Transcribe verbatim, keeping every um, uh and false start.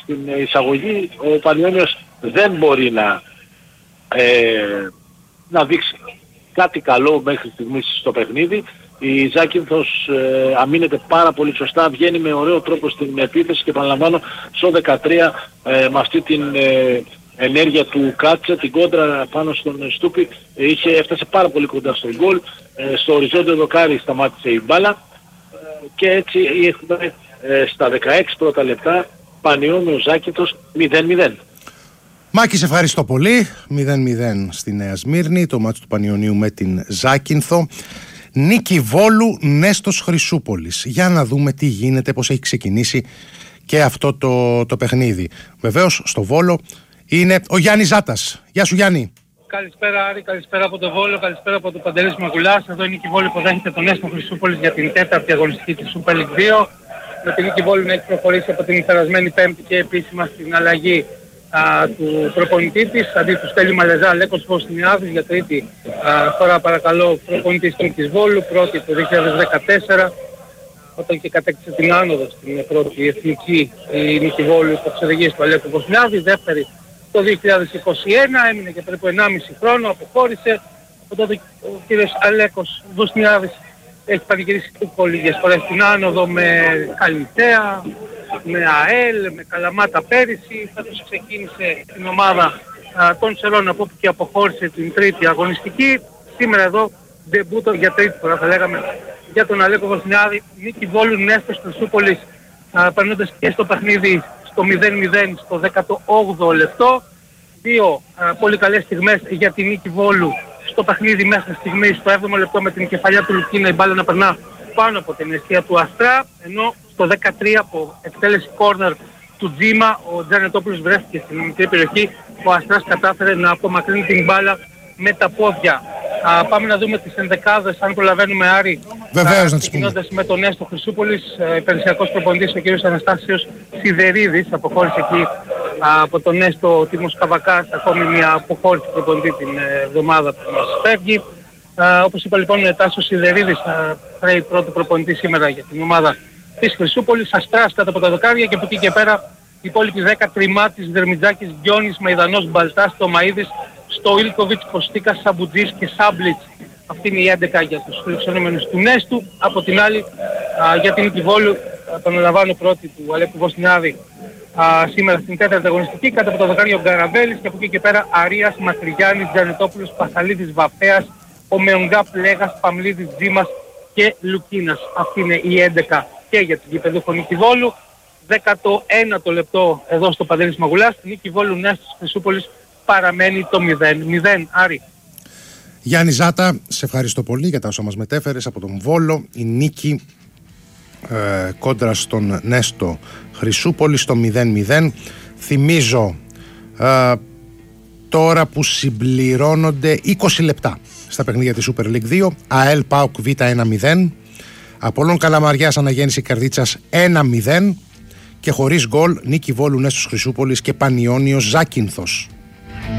στην εισαγωγή ο Πανιώνιος δεν μπορεί να, ε, να δείξει κάτι καλό μέχρι στιγμής στο παιχνίδι. Η Ζάκυνθος ε, αμήνεται πάρα πολύ σωστά, βγαίνει με ωραίο τρόπο στην επίθεση και επαναλαμβάνω στο δεκατρία ε, με αυτή την ε, ενέργεια του Κάτσε, την κόντρα πάνω στον Στούπι, ε, είχε, έφτασε πάρα πολύ κοντά στον γκολ, ε, στο οριζόντιο δοκάρι σταμάτησε η μπάλα ε, και έτσι έχουμε ε, στα δεκαέξι πρώτα λεπτά Πανιώνιο Ζάκυνθος μηδέν μηδέν. Μάκη, σε ευχαριστώ πολύ. μηδέν μηδέν στη Νέα Σμύρνη, το μάτσο του Πανιωνίου με την Ζάκυνθο. Νίκη Βόλου, Νέστος Χρυσούπολης. Για να δούμε τι γίνεται, πώς έχει ξεκινήσει και αυτό το, το παιχνίδι. Βεβαίως στο Βόλο είναι ο Γιάννης Ζάτας. Γεια σου Γιάννη. Καλησπέρα Άρη, καλησπέρα από το Βόλο, καλησπέρα από το Παντελής Μαγουλάς. Εδώ η Νίκη Βόλου υποδέχεται τον Νέστο Χρυσούπολης για την τέταρτη αγωνιστική της Super League δύο. Με την Νίκη Βόλου να έχει προχωρήσει από την περασμένη Πέμπτη και επίσημα στην αλλαγή α, του προπονητή της. Αντί του Στέλιου Μαλεζά, Λέκος Βοσνιάδης για τρίτη α, φορά παρακαλώ προπονητής του Νίκης Βόλου, πρώτη το δύο χιλιάδες δεκατέσσερα, όταν και κατέκτησε την άνοδο στην πρώτη εθνική η Νίκη Βόλου υπό τις οδηγίες του Αλέκου Βοσνιάδη, δεύτερη το δύο χιλιάδες είκοσι ένα, έμεινε για περίπου ενάμιση χρόνο, αποχώρησε. Οπότε ο κύριος Αλέκος Βοσνιάδης έχει πανηγυρίσει πολύ λίγες φορές την άνοδο με Καλυθέα, με ΑΕΛ, με Καλαμάτα πέρυσι. Φέτος ξεκίνησε την ομάδα α, των Σερών από όπου και αποχώρησε την τρίτη αγωνιστική. Σήμερα εδώ ντεμπούτο για τρίτη φορά θα λέγαμε για τον Αλέκο Βοσνιάδη. Νίκη Βόλου, Νέστος Χρυσούπολης, περνώντας και στο παιχνίδι στο μηδέν μηδέν στο δέκατο όγδοο λεπτό. Δύο α, πολύ καλές στιγμές για την Νίκη Βόλου στο παιχνίδι μέχρι στιγμή, στο έβδομο λεπτό με την κεφαλιά του Λουκίνα η μπάλα να περνά πάνω από την αιστεία του Αστρά, ενώ στο δεκατρία από εκτέλεση κόρνερ του Τζίμα ο Τζανετόπουλος βρέθηκε στην μικρή περιοχή, ο Αστράς κατάφερε να απομακρύνει την μπάλα με τα πόδια. Α, πάμε να δούμε τις ενδεκάδες, αν προλαβαίνουμε Άρη. Βεβαίως να τις πούμε. Με τον Νέστο Χρυσούπολης, ε, υπηρεσιακός προπονητής ο κ. Αναστάσιος Σιδερίδης, αποχώρησε εκεί α, από τον Νέστο ο Τίμος Καβακάς, ακόμη μια αποχώρηση προπονητή την ε, εβδομάδα που μας φεύγει. Α, όπως είπα λοιπόν, ο Τάσος Σιδερίδης θα φέρει πρώτο προπονητή σήμερα για την ομάδα της Χρυσούπολης, Αστράς κάτω από τα δοκάρια και από εκεί και πέρα οι υπόλοιποι δέκα Τριμάτης, Δερμιτζάκης, Γκιόνης, Μαϊδανός, Μπαλτάς, Τομαΐδης, στο Ιλκοβιτς, Κωστίκας, Σαμπουτζής και Σάμπλιτς. Αυτή είναι η έντεκα για τους φιλοξενούμενους του Νέστου. Από την άλλη α, για την Νίκη Βόλου, επαναλαμβάνω πρώτη του Αλέκου Βοσνιάδη α, σήμερα στην τέταρτη αγωνιστική, κάτω από το δοκάριο Γκαραβέλης και από εκεί και πέρα Αρίας, Μακρυγιάννης, Τζανετόπουλος, Πασαλίδης, Βαπέας, ο Μεονγκάπ, Λέγας, Παμλίδης, Τζίμας και Λουκίνας. Αυτή είναι η έντεκα και για την γηπεδούχο Νίκη Βόλου. δέκατο ένατο λεπτό εδώ στο Παντελής Μαγουλάς, Νίκη Βόλου, Νέστος Χρυσούπολης παραμένει το μηδέν μηδέν. Άρη. Γιάννη Ζάτα, σε ευχαριστώ πολύ για τα όσα μας μετέφερες από τον Βόλο. Η νίκη ε, κόντρα στον Νέστο Χρυσούπολη στο μηδέν μηδέν. Θυμίζω ε, τώρα που συμπληρώνονται είκοσι λεπτά στα παιχνίδια της Super League δύο. ΑΕΛ ΠΑΟΚ Β ένα μηδέν, Απόλλων Καλαμαριάς Αναγέννηση Καρδίτσας ένα μηδέν και χωρίς γκολ Νίκη Βόλου Νέστος Χρυσούπολης και Πανιώνιος Ζάκυνθος.